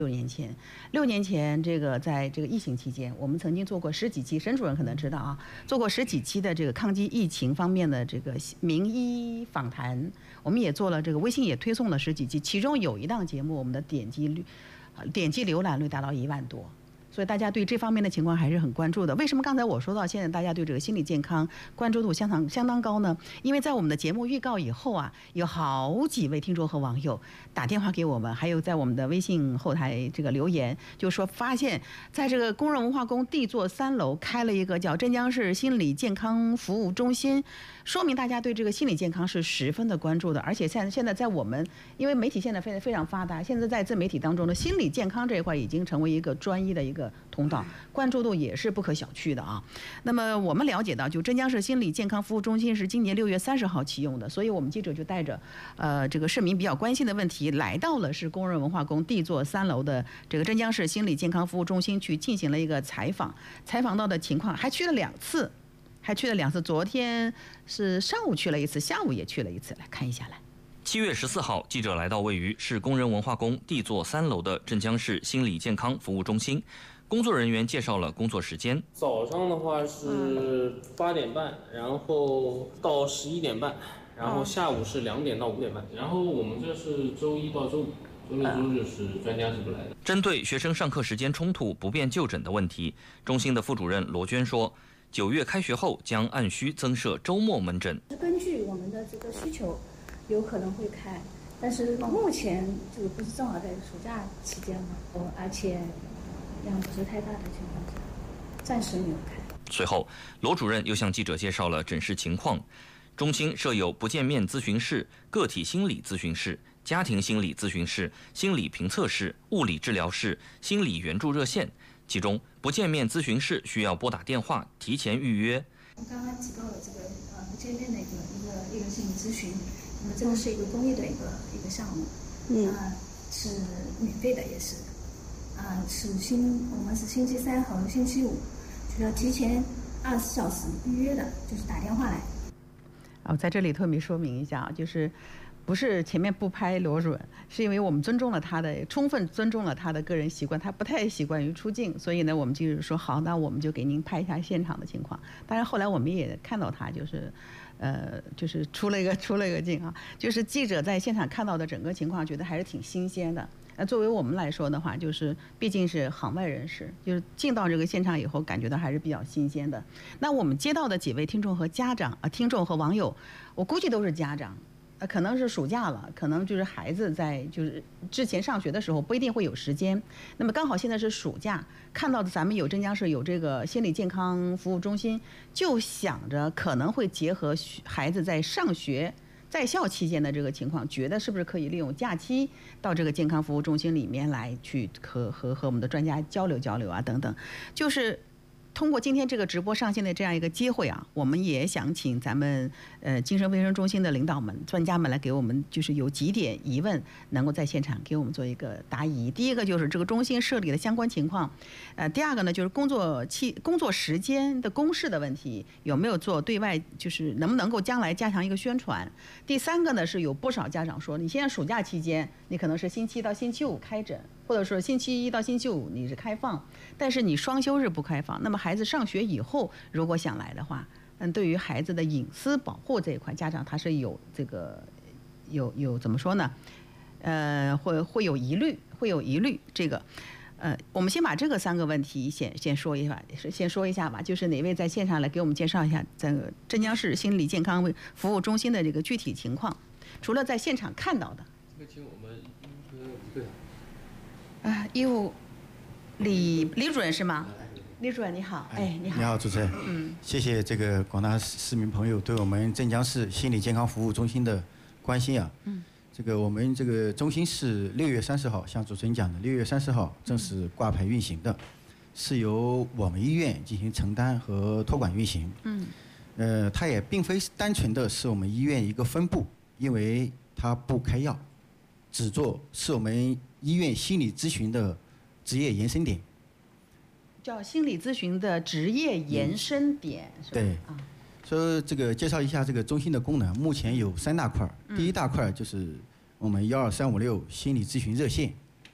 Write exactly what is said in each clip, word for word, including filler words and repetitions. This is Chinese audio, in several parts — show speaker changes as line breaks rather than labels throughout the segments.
六年前，六年前，这个在这个疫情期间，我们曾经做过十几期，沈主任可能知道啊，做过十几期的这个抗击疫情方面的这个名医访谈，我们也做了这个微信也推送了十几期，其中有一档节目，我们的点击率、点击浏览率达到一万多。所以大家对这方面的情况还是很关注的。为什么刚才我说到现在大家对这个心理健康关注度相当相当高呢？因为在我们的节目预告以后啊，有好几位听众和网友打电话给我们，还有在我们的微信后台这个留言，就说发现在这个工人文化宫 D 座三楼开了一个叫镇江市心理健康服务中心，说明大家对这个心理健康是十分的关注的。而且现在现在在我们，因为媒体现在非常非常发达，现在在自媒体当中的心理健康这一块已经成为一个专一的一个通道，关注度也是不可小觑的啊。那么我们了解到，就镇江市心理健康服务中心是今年六月三十号启用的，所以我们记者就带着呃这个市民比较关心的问题，来到了是工人文化宫 D 座三楼的这个镇江市心理健康服务中心去进行了一个采访，采访到的情况还去了两次，还去了两次，昨天是上午去了一次，下午也去了一次，来看一下来。
七月十四号，记者来到位于市工人文化宫 D 座三楼的镇江市心理健康服务中心，工作人员介绍了工作时间。
早上的话是八点半，然后到十一点半，然后下午是两点到五点半，然后我们这是周一到周五。周六周日是专家是不来的。
针对学生上课时间冲突不便就诊的问题，中心的副主任罗娟说，九月开学后将按需增设周末门诊。
根据我们的这个需求，有可能会开，但是目前这个不是正好在暑假期间嘛，而且量不是太大的情况下，暂时没有开。
随后，罗主任又向记者介绍了诊室情况。中心设有不见面咨询室、个体心理咨询室、家庭心理咨询室、心理评测室、物理治疗室、心理援助热线。其中，不见面咨询室需要拨打电话提前预约。
我刚刚提到了这个呃不见面的一个一个一个心理咨询，那么这个是一个公益的一个一个项目，嗯、呃，是免费的，也是，啊、呃，是星我们是星期三和星期五，需要提前二十四小时预约的，就是打电话来。
啊，在这里特别说明一下啊，就是不是前面不拍罗主任，是因为我们尊重了他的，充分尊重了他的个人习惯，他不太习惯于出镜，所以呢，我们就是说好，那我们就给您拍一下现场的情况。当然后来我们也看到他就是，呃，就是出了一个出了一个镜啊，就是记者在现场看到的整个情况，觉得还是挺新鲜的。那作为我们来说的话，就是毕竟是行外人士，就是进到这个现场以后，感觉到还是比较新鲜的。那我们接到的几位听众和家长啊，听众和网友，我估计都是家长。呃，可能是暑假了，可能就是孩子在就是之前上学的时候不一定会有时间，那么刚好现在是暑假，看到的咱们有镇江市有这个心理健康服务中心，就想着可能会结合孩子在上学在校期间的这个情况，觉得是不是可以利用假期到这个健康服务中心里面来去和和和我们的专家交流交流啊等等，就是通过今天这个直播上线的这样一个机会啊，我们也想请咱们呃精神卫生中心的领导们、专家们来给我们，就是有几点疑问能够在现场给我们做一个答疑。第一个就是这个中心设立的相关情况，呃，第二个呢就是工作期、工作时间的公示的问题，有没有做对外，就是能不能够将来加强一个宣传。第三个呢是有不少家长说，你现在暑假期间，你可能是星期一到星期五开诊，或者说星期一到星期五你是开放，但是你双休日不开放，那么孩子上学以后如果想来的话，嗯，对于孩子的隐私保护这一块，家长他是有这个有有怎么说呢？呃，会会有疑虑，会有疑虑。这个，呃，我们先把这个三个问题先先说一下，先说一下吧。就是哪位在现场来给我们介绍一下这个镇江市心理健康服务中心的这个具体情况？除了在现场看到的，
这个请我们一个
啊，医务李李主任是吗？李主任你好，哎，你好，
你好，主持人，嗯，谢谢这个广大市民朋友对我们镇江市心理健康服务中心的关心啊，嗯，这个我们这个中心是六月三十号，像主持人讲的，六月三十号正式挂牌运行的，是由我们医院进行承担和托管运行，嗯，呃，它也并非单纯的是我们医院一个分部，因为它不开药，只做是我们医院心理咨询的职业延伸点。
叫心理咨询的职业延伸点，嗯、是吧？
对，啊，所以这个介绍一下这个中心的功能，目前有三大块，嗯、第一大块就是我们幺二三五六心理咨询热线，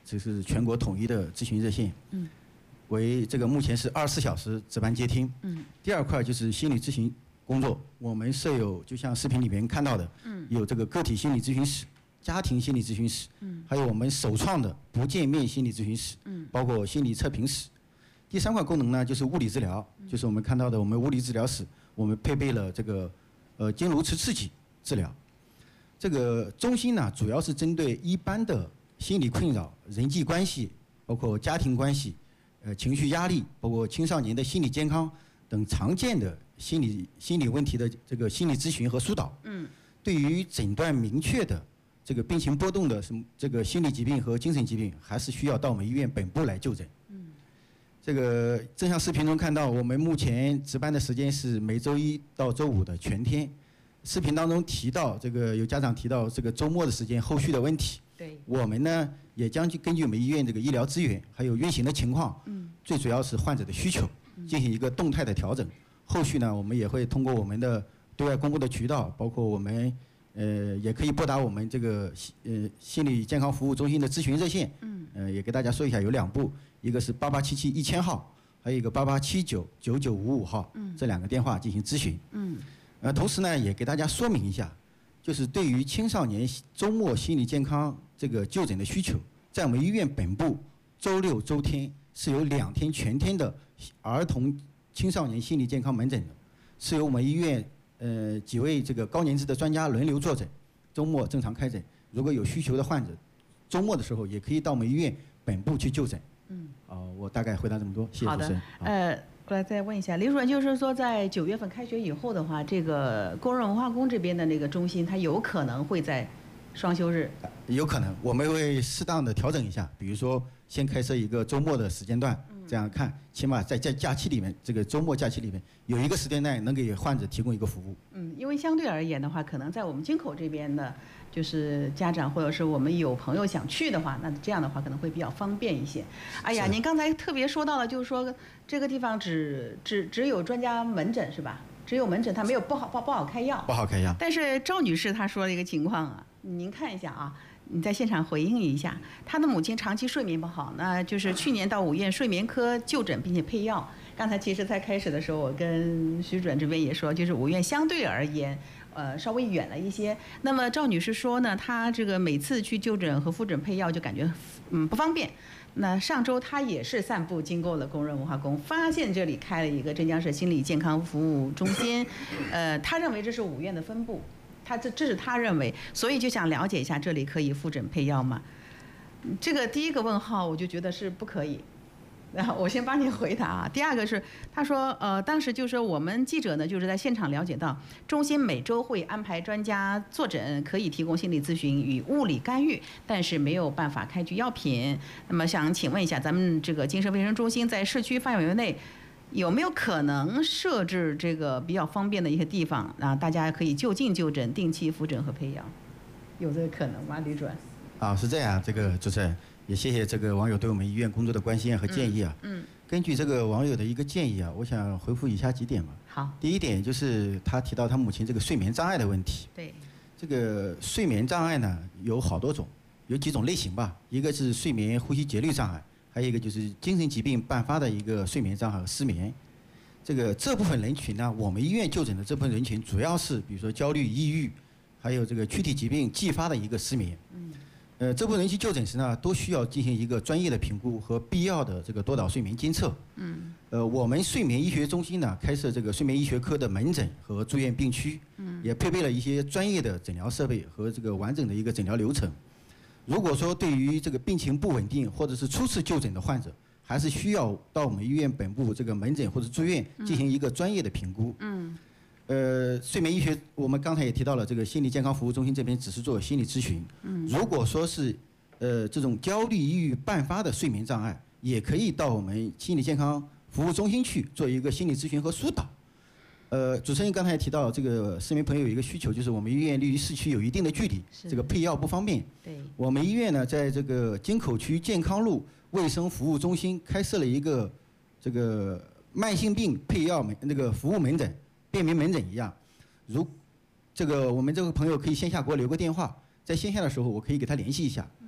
这是全国统一的咨询热线，嗯，为这个目前是二十四小时值班接听，嗯。第二块就是心理咨询工作，我们设有就像视频里面看到的，嗯，有这个个体心理咨询室、家庭心理咨询室，嗯，还有我们首创的不见面心理咨询室，嗯，包括心理测评室。第三块功能呢，就是物理治疗，就是我们看到的我们物理治疗室，我们配备了这个呃经颅磁刺激治疗。这个中心呢，主要是针对一般的心理困扰、人际关系，包括家庭关系、呃情绪压力，包括青少年的心理健康等常见的心理心理问题的这个心理咨询和疏导。嗯。对于诊断明确的这个病情波动的什么这个心理疾病和精神疾病，还是需要到我们医院本部来就诊。这个正像视频中看到，我们目前值班的时间是每周一到周五的全天。视频当中提到，这个有家长提到这个周末的时间后续的问题。对。我们呢也将根据我们医院这个医疗资源还有运行的情况，嗯，最主要是患者的需求，进行一个动态的调整。后续呢，我们也会通过我们的对外公布的渠道，包括我们呃也可以拨打我们这个呃心理健康服务中心的咨询热线。嗯。呃，也给大家说一下，有两部。一个是八八七七一千号，还有一个八八七九九九五五号，嗯，这两个电话进行咨询。嗯，呃，同时呢，也给大家说明一下，就是对于青少年周末心理健康这个就诊的需求，在我们医院本部周六周天是有两天全天的儿童青少年心理健康门诊的，是由我们医院呃几位这个高年资的专家轮流坐诊，周末正常开诊。如果有需求的患者，周末的时候也可以到我们医院本部去就诊。嗯，啊，我大概回答这么多，谢谢主持人。
好的，呃，过来再问一下，李主任，就是说在九月份开学以后的话，这个工人文化宫这边的那个中心，它有可能会在双休日？
有可能，我们会适当的调整一下，比如说先开设一个周末的时间段，这样看，起码在在假期里面，这个周末假期里面有一个时间内能给患者提供一个服务。
嗯，因为相对而言的话，可能在我们京口这边的。就是家长或者是我们有朋友想去的话，那这样的话可能会比较方便一些。哎呀，您刚才特别说到了，就是说这个地方只只只有专家门诊是吧？只有门诊，它没有不好不不好开药。
不好开药。
但是赵女士她说了一个情况啊，您看一下啊，你在现场回应一下。她的母亲长期睡眠不好，那就是去年到五院睡眠科就诊并且配药。刚才其实在开始的时候，我跟徐主任这边也说，就是五院相对而言。呃，稍微远了一些。那么赵女士说呢，她这个每次去就诊和复诊配药就感觉嗯不方便。那上周她也是散步经过了工人文化宫，发现这里开了一个镇江市心理健康服务中心，呃，她认为这是五院的分部，她这这是她认为，所以就想了解一下这里可以复诊配药吗？这个第一个问号我就觉得是不可以。然后我先帮你回答啊。第二个是，他说，呃，当时就是我们记者呢，就是在现场了解到，中心每周会安排专家坐诊，可以提供心理咨询与物理干预，但是没有办法开具药品。那么想请问一下，咱们这个精神卫生中心在市区范围内，有没有可能设置这个比较方便的一些地方啊？大家可以就近就诊、定期复诊和配药，有这个可能吗？李主任？
啊，是这样，这个主持人。也谢谢这个网友对我们医院工作的关心和建议啊。嗯。嗯根据这个网友的一个建议啊，我想回复以下几点吧。
好。
第一点就是他提到他母亲这个睡眠障碍的问题。
对。
这个睡眠障碍呢有好多种，有几种类型吧。一个是睡眠呼吸节律障碍，还有一个就是精神疾病伴发的一个睡眠障碍和失眠。这个这部分人群呢，我们医院就诊的这部分人群主要是比如说焦虑、抑郁，还有这个躯体疾病继发的一个失眠。嗯。呃，这部分人群就诊时呢，都需要进行一个专业的评估和必要的这个多导睡眠监测。嗯。呃，我们睡眠医学中心呢，开设这个睡眠医学科的门诊和住院病区，嗯，也配备了一些专业的诊疗设备和这个完整的一个诊疗流程。如果说对于这个病情不稳定或者是初次就诊的患者，还是需要到我们医院本部这个门诊或者住院进行一个专业的评估。嗯。呃，睡眠医学，我们刚才也提到了，这个心理健康服务中心这边只是做心理咨询。嗯。如果说是，呃，这种焦虑、抑郁伴发的睡眠障碍，也可以到我们心理健康服务中心去做一个心理咨询和疏导。呃，主持人刚才也提到，这个市民朋友有一个需求，就是我们医院离市区有一定的距离，这个配药不方便。对。我们医院呢，在这个京口区健康路卫生服务中心开设了一个这个慢性病配药门那个服务门诊。便民门诊一样，如这个我们这个朋友可以线下给我留个电话，在线下的时候我可以给他联系一下，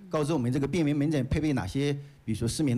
告知我们这个便民门诊配备哪些，比如说失眠的。